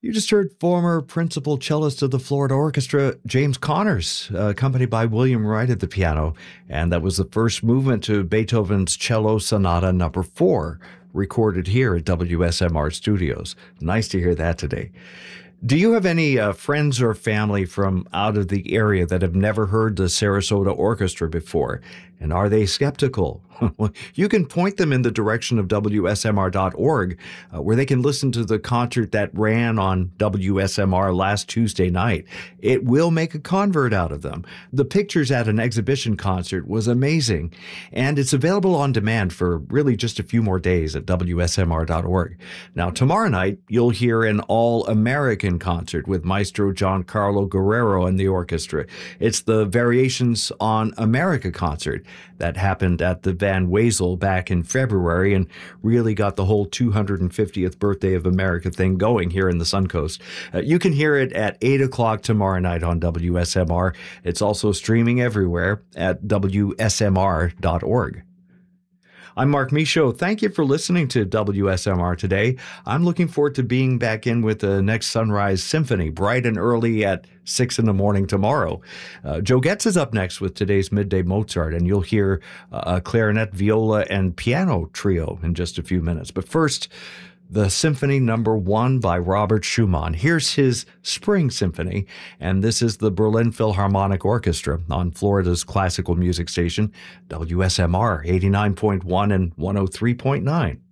You just heard former principal cellist of the Florida Orchestra, James Connors, accompanied by William Wright at the piano. And that was the first movement to Beethoven's Cello Sonata Number 4, recorded here at WSMR Studios. Nice to hear that today. Do you have any friends or family from out of the area that have never heard the Sarasota Orchestra before? And are they skeptical? Well, you can point them in the direction of WSMR.org, where they can listen to the concert that ran on WSMR last Tuesday night. It will make a convert out of them. The pictures at an exhibition concert was amazing, and it's available on demand for really just a few more days at WSMR.org. Now, tomorrow night, you'll hear an all-American concert with Maestro Giancarlo Guerrero and the orchestra. It's the Variations on America concert that happened at the Van Wezel back in February and really got the whole 250th birthday of America thing going here in the Suncoast. You can hear it at 8 o'clock tomorrow night on WSMR. It's also streaming everywhere at WSMR.org. I'm Mark Michaud. Thank you for listening to WSMR today. I'm looking forward to being back in with the next Sunrise Symphony, bright and early at 6 in the morning tomorrow. Joe Getz is up next with today's Midday Mozart, and you'll hear a clarinet, viola, and piano trio in just a few minutes. But first, the Symphony Number 1 by Robert Schumann. Here's his Spring Symphony, and this is the Berlin Philharmonic Orchestra on Florida's classical music station, WSMR 89.1 and 103.9.